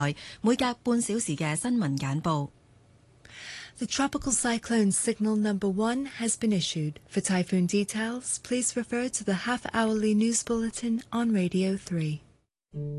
每隔半小時嘅新聞簡報。 The tropical cyclone signal number 1 has been issued. For typhoon details, please refer to the half-hourly news bulletin on Radio 3.